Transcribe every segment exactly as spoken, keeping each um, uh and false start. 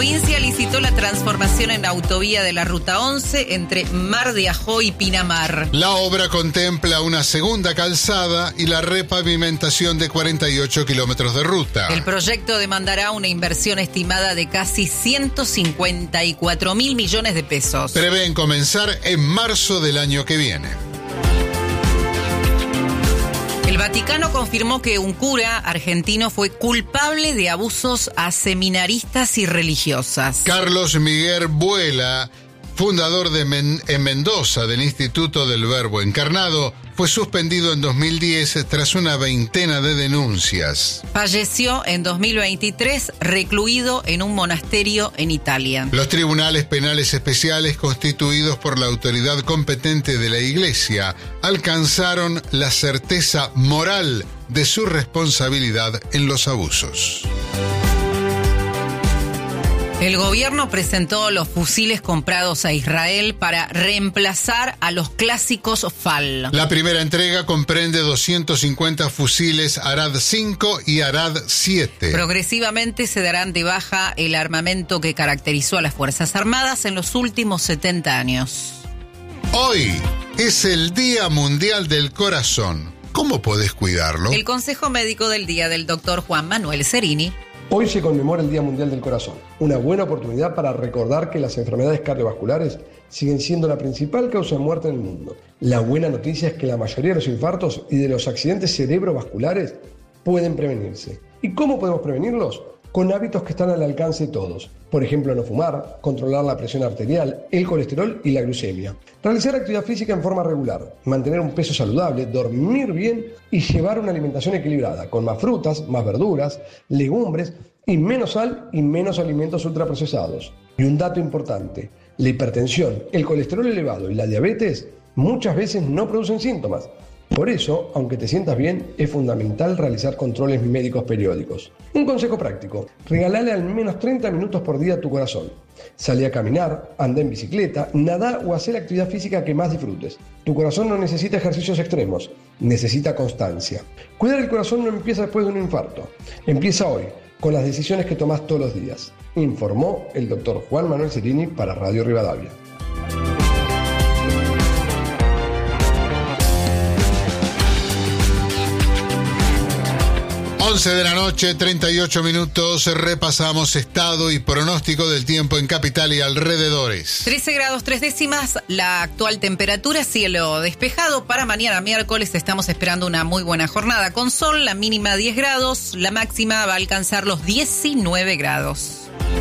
provincia licitó la transformación en autovía de la Ruta once entre Mar de Ajó y Pinamar. La obra contempla una segunda calzada y la repavimentación de cuarenta y ocho kilómetros de ruta. El proyecto demandará una inversión estimada de casi ciento cincuenta y cuatro mil millones de pesos. Prevén comenzar en marzo del año que viene. El Vaticano confirmó que un cura argentino fue culpable de abusos a seminaristas y religiosas. Carlos Miguel Buela, fundador de Men- en Mendoza del Instituto del Verbo Encarnado, fue suspendido en dos mil diez tras una veintena de denuncias. Falleció en dos mil veintitrés recluido en un monasterio en Italia. Los tribunales penales especiales constituidos por la autoridad competente de la Iglesia alcanzaron la certeza moral de su responsabilidad en los abusos. El gobierno presentó los fusiles comprados a Israel para reemplazar a los clásicos F A L. La primera entrega comprende doscientos cincuenta fusiles Arad cinco y Arad siete. Progresivamente se darán de baja el armamento que caracterizó a las Fuerzas Armadas en los últimos setenta años. Hoy es el Día Mundial del Corazón. ¿Cómo podés cuidarlo? El consejo médico del día del doctor Juan Manuel Cerini. Hoy se conmemora el Día Mundial del Corazón, una buena oportunidad para recordar que las enfermedades cardiovasculares siguen siendo la principal causa de muerte en el mundo. La buena noticia es que la mayoría de los infartos y de los accidentes cerebrovasculares pueden prevenirse. ¿Y cómo podemos prevenirlos? Con hábitos que están al alcance de todos. Por ejemplo, no fumar, controlar la presión arterial, el colesterol y la glucemia. Realizar actividad física en forma regular, mantener un peso saludable, dormir bien y llevar una alimentación equilibrada, con más frutas, más verduras, legumbres y menos sal y menos alimentos ultraprocesados. Y un dato importante, la hipertensión, el colesterol elevado y la diabetes muchas veces no producen síntomas. Por eso, aunque te sientas bien, es fundamental realizar controles médicos periódicos. Un consejo práctico, regalale al menos treinta minutos por día a tu corazón. Salí a caminar, anda en bicicleta, nada o hacer la actividad física que más disfrutes. Tu corazón no necesita ejercicios extremos, necesita constancia. Cuidar el corazón no empieza después de un infarto, empieza hoy, con las decisiones que tomás todos los días. Informó el doctor Juan Manuel Cerini para Radio Rivadavia. once de la noche, treinta y ocho minutos, repasamos estado y pronóstico del tiempo en capital y alrededores. trece grados tres décimas, la actual temperatura, cielo despejado. Para mañana miércoles estamos esperando una muy buena jornada con sol, la mínima diez grados, la máxima va a alcanzar los diecinueve grados.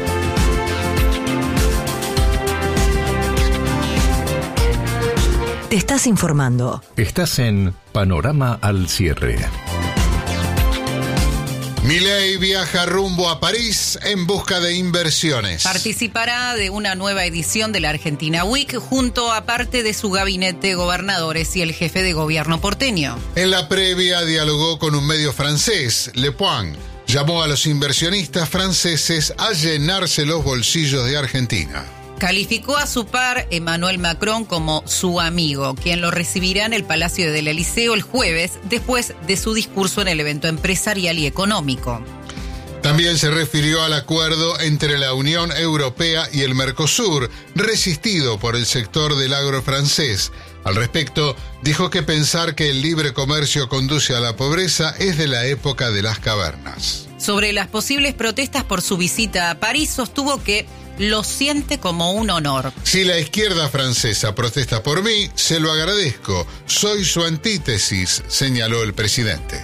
Te estás informando. Estás en Panorama al Cierre. Milei viaja rumbo a París en busca de inversiones. Participará de una nueva edición de la Argentina Week junto a parte de su gabinete, gobernadores y el jefe de gobierno porteño. En la previa dialogó con un medio francés, Le Point. Llamó a los inversionistas franceses a llenarse los bolsillos de Argentina. Calificó a su par Emmanuel Macron como su amigo, quien lo recibirá en el Palacio del Elíseo el jueves, después de su discurso en el evento empresarial y económico. También se refirió al acuerdo entre la Unión Europea y el Mercosur, resistido por el sector del agro francés. Al respecto, dijo que pensar que el libre comercio conduce a la pobreza es de la época de las cavernas. Sobre las posibles protestas por su visita a París, sostuvo que lo siente como un honor. Si la izquierda francesa protesta por mí, se lo agradezco. Soy su antítesis, señaló el presidente.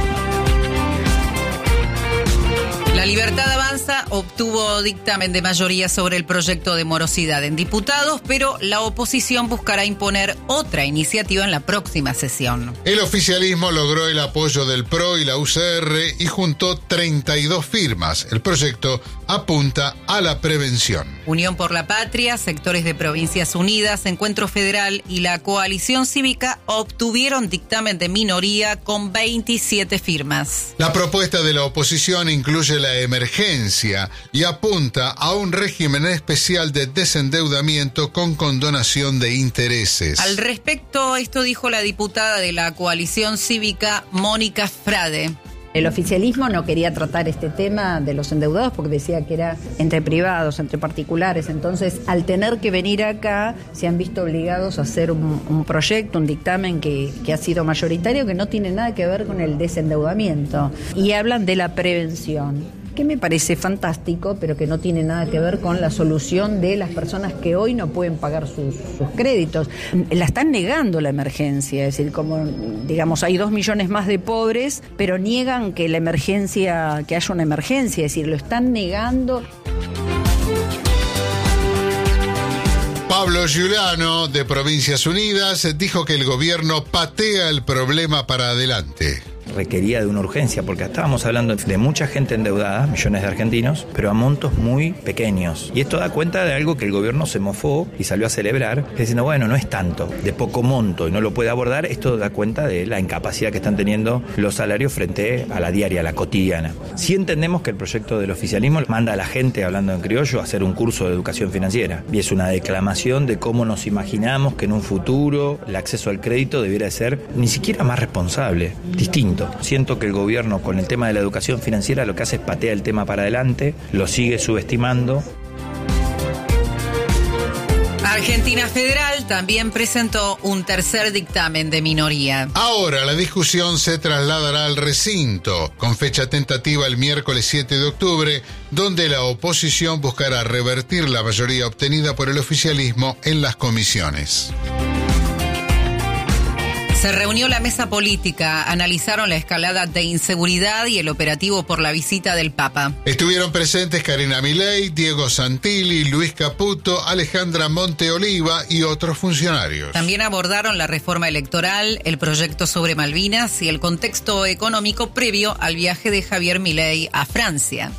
La Libertad Avanza obtuvo dictamen de mayoría sobre el proyecto de morosidad en diputados, pero la oposición buscará imponer otra iniciativa en la próxima sesión. El oficialismo logró el apoyo del P R O y la U C R y juntó treinta y dos firmas. El proyecto apunta a la prevención. Unión por la Patria, sectores de Provincias Unidas, Encuentro Federal y la Coalición Cívica obtuvieron dictamen de minoría con veintisiete firmas. La propuesta de la oposición incluye la emergencia y apunta a un régimen especial de desendeudamiento con condonación de intereses. Al respecto, esto dijo la diputada de la Coalición Cívica, Mónica Frade. El oficialismo no quería tratar este tema de los endeudados porque decía que era entre privados, entre particulares. Entonces, al tener que venir acá, se han visto obligados a hacer un, un proyecto, un dictamen que, que ha sido mayoritario, que no tiene nada que ver con el desendeudamiento. Y hablan de la prevención, que me parece fantástico, pero que no tiene nada que ver con la solución de las personas que hoy no pueden pagar sus, sus créditos. La están negando la emergencia, es decir, como digamos hay dos millones más de pobres, pero niegan que la emergencia, que haya una emergencia, es decir, lo están negando. Pablo Giuliano, de Provincias Unidas, dijo que el gobierno patea el problema para adelante. Requería de una urgencia, porque estábamos hablando de mucha gente endeudada, millones de argentinos, pero a montos muy pequeños. Y esto da cuenta de algo que el gobierno se mofó y salió a celebrar, diciendo, bueno, no es tanto, de poco monto y no lo puede abordar. Esto da cuenta de la incapacidad que están teniendo los salarios frente a la diaria, a la cotidiana. Sí entendemos que el proyecto del oficialismo manda a la gente, hablando en criollo, a hacer un curso de educación financiera. Y es una declamación de cómo nos imaginamos que en un futuro el acceso al crédito debiera ser ni siquiera más responsable, distinto. Siento que el gobierno con el tema de la educación financiera lo que hace es patear el tema para adelante, lo sigue subestimando. Argentina Federal también presentó un tercer dictamen de minoría. Ahora la discusión se trasladará al recinto, con fecha tentativa el miércoles siete de octubre, donde la oposición buscará revertir la mayoría obtenida por el oficialismo en las comisiones. Se reunió la mesa política, analizaron la escalada de inseguridad y el operativo por la visita del Papa. Estuvieron presentes Karina Milei, Diego Santilli, Luis Caputo, Alejandra Monteoliva y otros funcionarios. También abordaron la reforma electoral, el proyecto sobre Malvinas y el contexto económico previo al viaje de Javier Milei a Francia.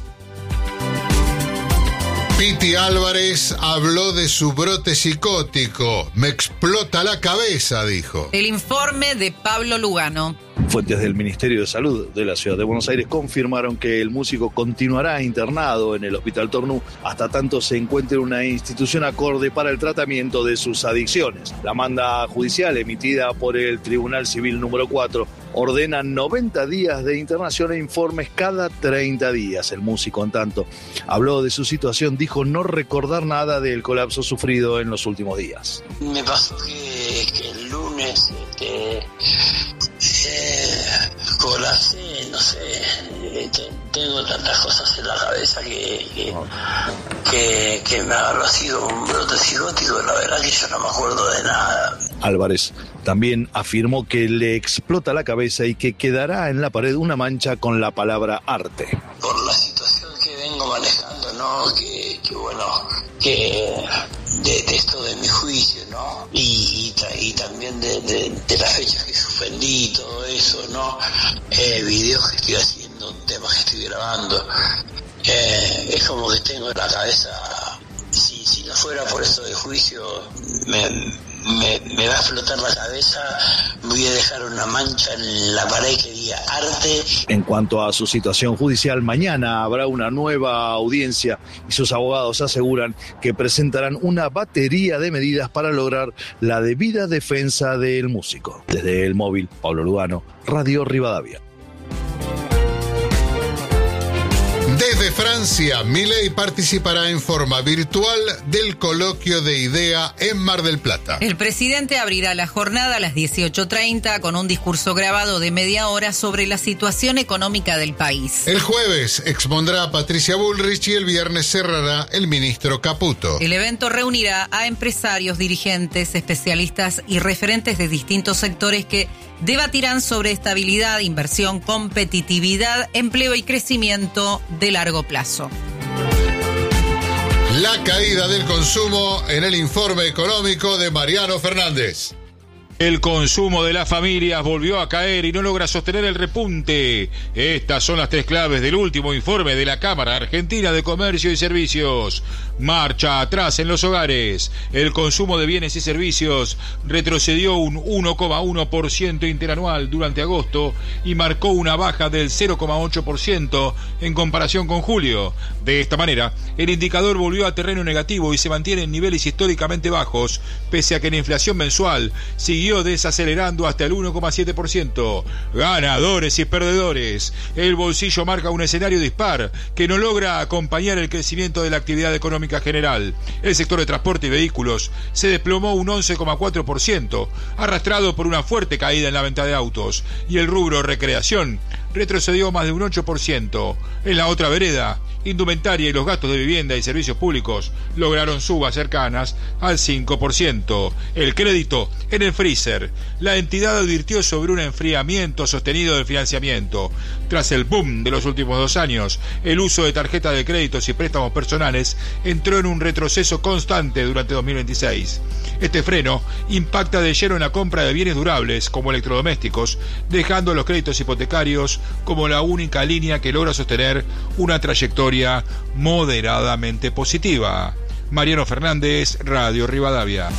Piti Álvarez habló de su brote psicótico. Me explota la cabeza, dijo. El informe de Pablo Lugano. Fuentes del Ministerio de Salud de la Ciudad de Buenos Aires confirmaron que el músico continuará internado en el Hospital Tornú hasta tanto se encuentre una institución acorde para el tratamiento de sus adicciones. La manda judicial emitida por el Tribunal Civil número cuatro ordena noventa días de internación e informes cada treinta días. El músico, en tanto, habló de su situación, dijo no recordar nada del colapso sufrido en los últimos días. Me pasó que, que el lunes este, eh, colapsé, no sé, eh, te, tengo tantas cosas en la cabeza que, que, que, que me agarró así un brote psicótico, la verdad que yo no me acuerdo de nada. Álvarez también afirmó que le explota la cabeza y que quedará en la pared una mancha con la palabra arte. Por la situación que vengo manejando, ¿no? Que, que bueno, que de, de esto de mi juicio, ¿no? Y, y, y también de, de, de las fechas que suspendí, todo eso, ¿no? Eh, videos que estoy haciendo, temas que estoy grabando. Eh, es como que tengo la cabeza, si, si no fuera por esto de juicio, me... Me, me va a explotar la cabeza, voy a dejar una mancha en la pared que diga arte. En cuanto a su situación judicial, mañana habrá una nueva audiencia y sus abogados aseguran que presentarán una batería de medidas para lograr la debida defensa del músico. Desde el móvil, Pablo Lugano, Radio Rivadavia. Desde Francia, Milei participará en forma virtual del coloquio de IDEA en Mar del Plata. El presidente abrirá la jornada a las dieciocho treinta con un discurso grabado de media hora sobre la situación económica del país. El jueves expondrá a Patricia Bullrich y el viernes cerrará el ministro Caputo. El evento reunirá a empresarios, dirigentes, especialistas y referentes de distintos sectores que debatirán sobre estabilidad, inversión, competitividad, empleo y crecimiento de largo plazo. La caída del consumo en el informe económico de Mariano Fernández. El consumo de las familias volvió a caer y no logra sostener el repunte. Estas son las tres claves del último informe de la Cámara Argentina de Comercio y Servicios. Marcha atrás en los hogares. El consumo de bienes y servicios retrocedió un uno coma uno por ciento interanual durante agosto y marcó una baja del cero coma ocho por ciento en comparación con julio. De esta manera, el indicador volvió a terreno negativo y se mantiene en niveles históricamente bajos, pese a que la inflación mensual siguió siguió desacelerando hasta el uno coma siete por ciento. Ganadores y perdedores. El bolsillo marca un escenario dispar que no logra acompañar el crecimiento de la actividad económica general. El sector de transporte y vehículos se desplomó un once coma cuatro por ciento, arrastrado por una fuerte caída en la venta de autos, y el rubro recreación retrocedió más de un ocho por ciento. En la otra vereda, indumentaria y los gastos de vivienda y servicios públicos lograron subas cercanas al cinco por ciento. El crédito en el freezer. La entidad advirtió sobre un enfriamiento sostenido del financiamiento. Tras el boom de los últimos dos años, el uso de tarjetas de créditos y préstamos personales entró en un retroceso constante durante dos mil veintiséis. Este freno impacta de lleno en la compra de bienes durables como electrodomésticos, dejando los créditos hipotecarios como la única línea que logra sostener una trayectoria moderadamente positiva. Mariano Fernández, Radio Rivadavia.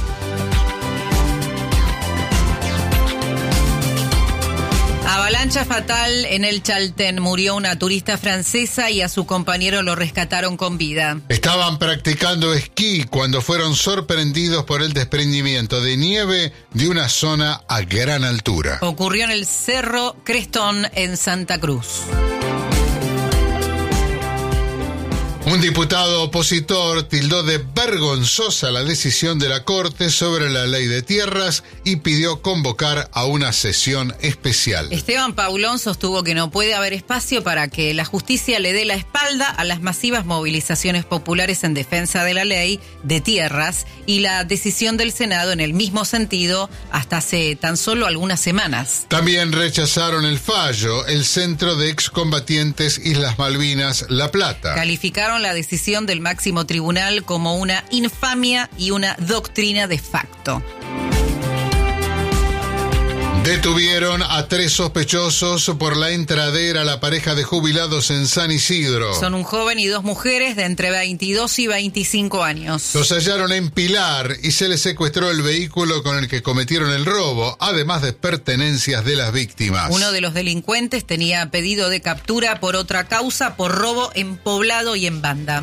Avalancha fatal en el Chaltén. Murió una turista francesa y a su compañero lo rescataron con vida. Estaban practicando esquí cuando fueron sorprendidos por el desprendimiento de nieve de una zona a gran altura. Ocurrió en el Cerro Crestón, en Santa Cruz. Un diputado opositor tildó de vergonzosa la decisión de la Corte sobre la ley de tierras y pidió convocar a una sesión especial. Esteban Paulón sostuvo que no puede haber espacio para que la justicia le dé la espalda a las masivas movilizaciones populares en defensa de la ley de tierras y la decisión del Senado en el mismo sentido hasta hace tan solo algunas semanas. También rechazaron el fallo el Centro de Excombatientes Islas Malvinas La Plata. Calificaron la decisión del máximo tribunal como una infamia y una doctrina de facto. Detuvieron a tres sospechosos por la entradera a la pareja de jubilados en San Isidro. Son un joven y dos mujeres de entre veintidós y veinticinco años. Los hallaron en Pilar y se les secuestró el vehículo con el que cometieron el robo, además de pertenencias de las víctimas. Uno de los delincuentes tenía pedido de captura por otra causa, por robo en poblado y en banda.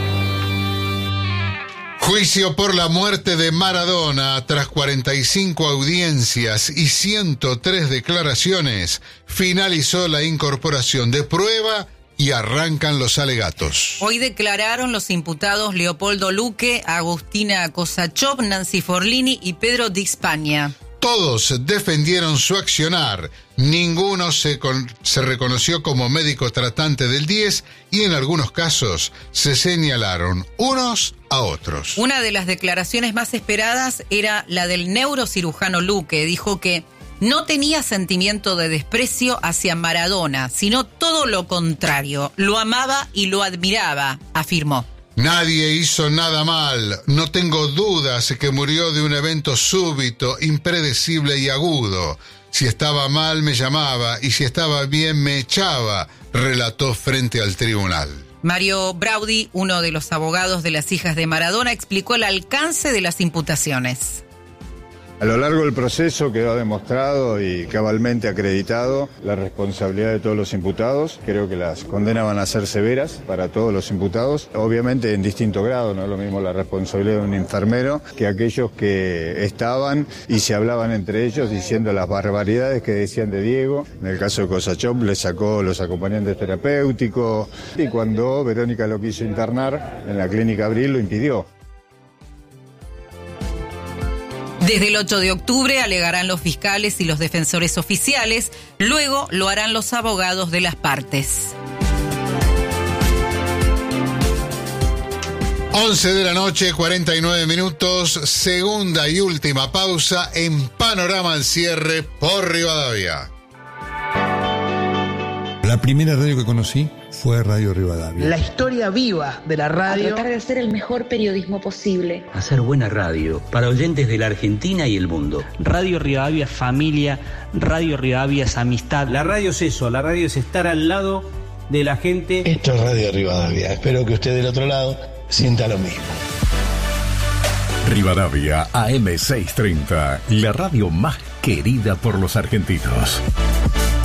Juicio por la muerte de Maradona. Tras cuarenta y cinco audiencias y ciento tres declaraciones, finalizó la incorporación de prueba y arrancan los alegatos. Hoy declararon los imputados Leopoldo Luque, Agustina Kosachov, Nancy Forlini y Pedro Di Spagna. Todos defendieron su accionar. Ninguno se, con, se reconoció como médico tratante del diez y en algunos casos se señalaron unos a otros. Una de las declaraciones más esperadas era la del neurocirujano Luque. Dijo que no tenía sentimiento de desprecio hacia Maradona, sino todo lo contrario. Lo amaba y lo admiraba, afirmó. Nadie hizo nada mal. No tengo dudas que murió de un evento súbito, impredecible y agudo. Si estaba mal me llamaba y si estaba bien me echaba, relató frente al tribunal. Mario Braudi, uno de los abogados de las hijas de Maradona, explicó el alcance de las imputaciones. A lo largo del proceso quedó demostrado y cabalmente acreditado la responsabilidad de todos los imputados. Creo que las condenas van a ser severas para todos los imputados, obviamente en distinto grado, no es lo mismo la responsabilidad de un enfermero que aquellos que estaban y se hablaban entre ellos diciendo las barbaridades que decían de Diego. En el caso de Kosachov le sacó los acompañantes terapéuticos y cuando Verónica lo quiso internar en la clínica Abril lo impidió. Desde el ocho de octubre alegarán los fiscales y los defensores oficiales, luego lo harán los abogados de las partes. once de la noche, cuarenta y nueve minutos, segunda y última pausa en Panorama al Cierre por Rivadavia. La primera radio que conocí fue Radio Rivadavia. La historia viva de la radio. A tratar de hacer el mejor periodismo posible. Hacer buena radio para oyentes de la Argentina y el mundo. Radio Rivadavia es familia, Radio Rivadavia es amistad. La radio es eso, la radio es estar al lado de la gente. Esto es Radio Rivadavia, espero que usted del otro lado sienta lo mismo. Rivadavia A M seiscientos treinta, la radio más querida por los argentinos.